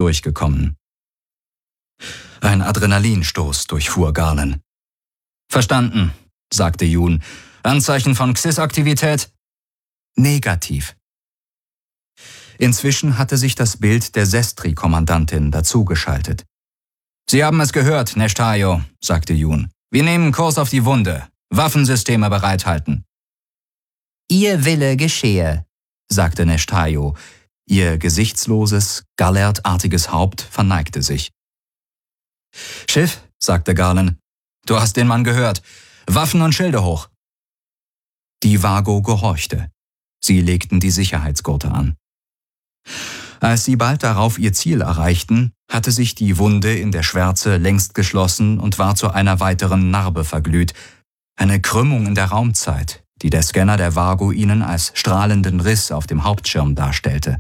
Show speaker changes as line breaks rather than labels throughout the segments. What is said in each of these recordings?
durchgekommen. Ein Adrenalinstoß durchfuhr Garland. »Verstanden«, sagte Yoon. »Anzeichen von Xys-Aktivität?« »Negativ.« Inzwischen hatte sich das Bild der Sestri-Kommandantin dazugeschaltet. »Sie haben es gehört, Neshtayo«, sagte Yoon. »Wir nehmen Kurs auf die Wunde. Waffensysteme bereithalten.« »Ihr Wille geschehe«, sagte Neshtayo. Ihr gesichtsloses, gallertartiges Haupt verneigte sich. »Schiff«, sagte Garland, »du hast den Mann gehört. Waffen und Schilde hoch.« Die Vago gehorchte. Sie legten die Sicherheitsgurte an. Als sie bald darauf ihr Ziel erreichten, hatte sich die Wunde in der Schwärze längst geschlossen und war zu einer weiteren Narbe verglüht. Eine Krümmung in der Raumzeit, die der Scanner der Vago ihnen als strahlenden Riss auf dem Hauptschirm darstellte.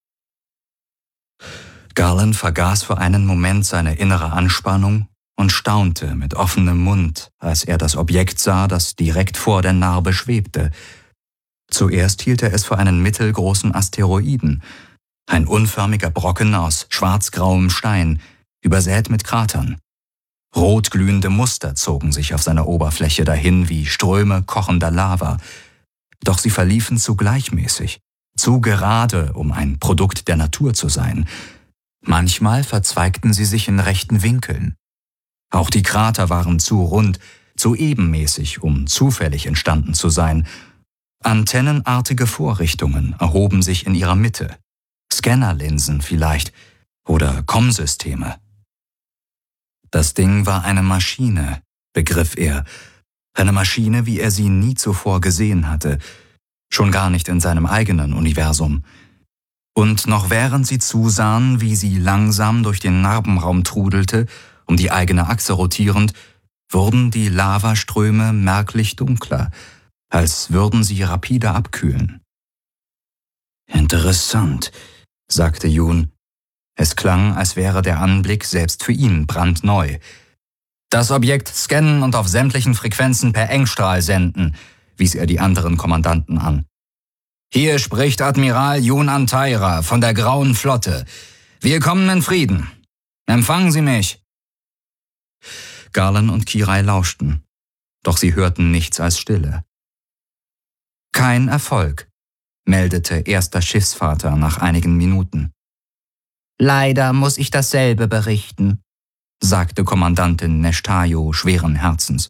Garland vergaß für einen Moment seine innere Anspannung und staunte mit offenem Mund, als er das Objekt sah, das direkt vor der Narbe schwebte. Zuerst hielt er es für einen mittelgroßen Asteroiden, ein unförmiger Brocken aus schwarzgrauem Stein, übersät mit Kratern. Rotglühende Muster zogen sich auf seiner Oberfläche dahin wie Ströme kochender Lava, doch sie verliefen zu gleichmäßig, zu gerade, um ein Produkt der Natur zu sein. Manchmal verzweigten sie sich in rechten Winkeln. Auch die Krater waren zu rund, zu ebenmäßig, um zufällig entstanden zu sein. Antennenartige Vorrichtungen erhoben sich in ihrer Mitte. Scannerlinsen vielleicht oder Kommsysteme. Das Ding war eine Maschine, begriff er. Eine Maschine, wie er sie nie zuvor gesehen hatte, schon gar nicht in seinem eigenen Universum. Und noch während sie zusahen, wie sie langsam durch den Narbenraum trudelte, um die eigene Achse rotierend, wurden die Lavaströme merklich dunkler, als würden sie rapide abkühlen. »Interessant«, sagte Yoon. Es klang, als wäre der Anblick selbst für ihn brandneu. »Das Objekt scannen und auf sämtlichen Frequenzen per Engstrahl senden«, wies er die anderen Kommandanten an. »Hier spricht Admiral Yoon Antaira von der Grauen Flotte. Wir kommen in Frieden. Empfangen Sie mich.« Garland und Kirai lauschten, doch sie hörten nichts als Stille. »Kein Erfolg«, meldete erster Schiffsvater nach einigen Minuten. »Leider muss ich dasselbe berichten«, sagte Kommandantin Neshtayo schweren Herzens.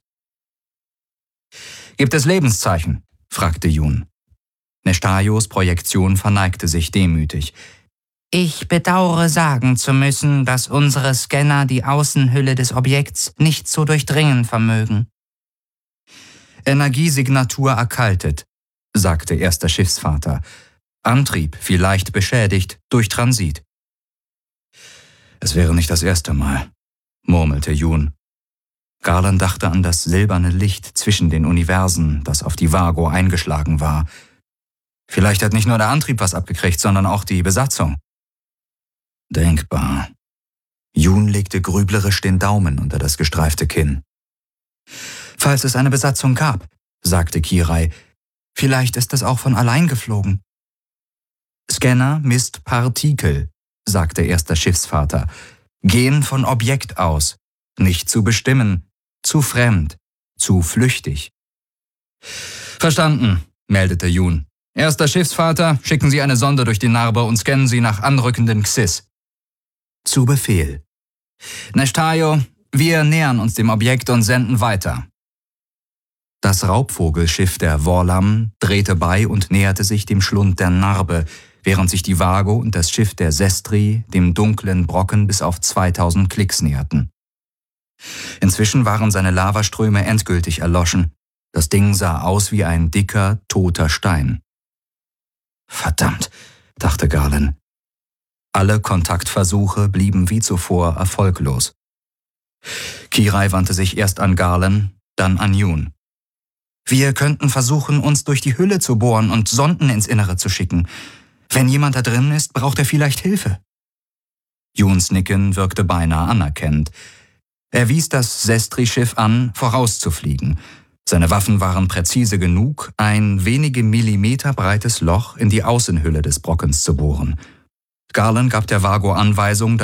»Gibt es Lebenszeichen?« fragte Yoon. Neshtayos Projektion verneigte sich demütig. »Ich bedauere sagen zu müssen, dass unsere Scanner die Außenhülle des Objekts nicht zu durchdringen vermögen.« »Energiesignatur erkaltet«, sagte erster Schiffsvater. »Antrieb vielleicht beschädigt durch Transit.« »Es wäre nicht das erste Mal«, murmelte Yoon. Garland dachte an das silberne Licht zwischen den Universen, das auf die Vago eingeschlagen war. Vielleicht hat nicht nur der Antrieb was abgekriegt, sondern auch die Besatzung. Denkbar. Yoon legte grüblerisch den Daumen unter das gestreifte Kinn. »Falls es eine Besatzung gab«, sagte Kirai, »vielleicht ist es auch von allein geflogen.« »Scanner misst Partikel«, sagte erster Schiffsvater, »gehen von Objekt aus, nicht zu bestimmen, zu fremd, zu flüchtig.« »Verstanden«, meldete Yoon. »Erster Schiffsvater, schicken Sie eine Sonde durch die Narbe und scannen Sie nach anrückenden Xys.« »Zu Befehl.« »Neshtayo, wir nähern uns dem Objekt und senden weiter.« Das Raubvogelschiff der Worlam drehte bei und näherte sich dem Schlund der Narbe, während sich die Vago und das Schiff der Sestri dem dunklen Brocken bis auf 2000 Klicks näherten. Inzwischen waren seine Lavaströme endgültig erloschen. Das Ding sah aus wie ein dicker, toter Stein. »Verdammt«, dachte Garland. Alle Kontaktversuche blieben wie zuvor erfolglos. Kirai wandte sich erst an Garland, dann an Yoon. »Wir könnten versuchen, uns durch die Hülle zu bohren und Sonden ins Innere zu schicken. Wenn jemand da drin ist, braucht er vielleicht Hilfe.« Yoons Nicken wirkte beinahe anerkennend. Er wies das Sestri-Schiff an, vorauszufliegen. Seine Waffen waren präzise genug, ein wenige Millimeter breites Loch in die Außenhülle des Brockens zu bohren. Garland gab der Vago Anweisung,